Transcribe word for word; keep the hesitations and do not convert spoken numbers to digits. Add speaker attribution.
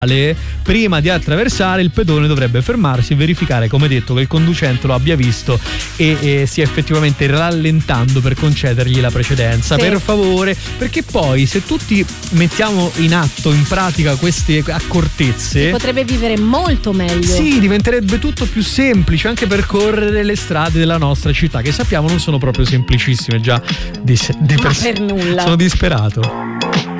Speaker 1: prima di attraversare il pedone dovrebbe fermarsi e verificare, come detto, che il conducente lo abbia visto e, e stia effettivamente rallentando per concedergli la precedenza, sì. Per favore, perché poi se tutti mettiamo in atto, in pratica queste accortezze,
Speaker 2: si potrebbe vivere molto meglio.
Speaker 1: Sì, diventerebbe tutto più semplice, anche percorrere le strade della nostra città, che sappiamo non sono proprio semplicissime già di, di
Speaker 2: Ma per nulla.
Speaker 1: Sono disperato.